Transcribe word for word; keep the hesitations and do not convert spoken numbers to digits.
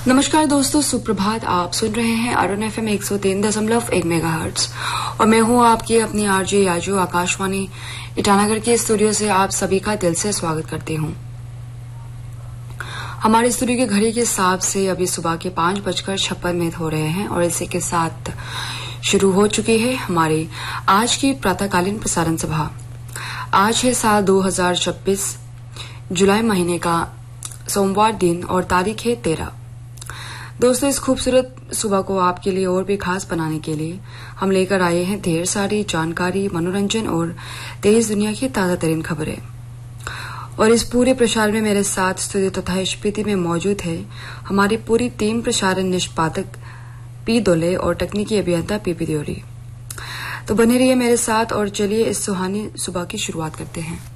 नमस्कार दोस्तों, सुप्रभात। आप सुन रहे हैं अरुण एफ एम एक सौ तीन दशमलव एक मेगा हर्ट्ज और मैं हूं आपकी अपनी आरजे याजू। आकाशवाणी ईटानगर के स्टूडियो से आप सभी का दिल से स्वागत करती हूं। हमारे स्टूडियो की घड़ी के हिसाब से अभी सुबह के पांच बजकर छप्पन मिनट हो रहे हैं और इसी के साथ शुरू हो चुकी है हमारी आज की प्रातःकालीन प्रसारण सभा। आज है साल दो हजार छब्बीस, जुलाई महीने का सोमवार दिन और तारीख है तेरह। दोस्तों, इस खूबसूरत सुबह को आपके लिए और भी खास बनाने के लिए हम लेकर आए हैं ढेर सारी जानकारी, मनोरंजन और देश दुनिया की ताजा तरीन खबरें। और इस पूरे प्रसारण में मेरे साथ स्टूडियो तथा स्पीति में मौजूद है हमारी पूरी टीम, प्रसारण निष्पादक पी दोले और तकनीकी अभियंता पीपी द्योरी। तो बने रहिए मेरे साथ और चलिए इस सुहानी सुबह की शुरुआत करते हैं।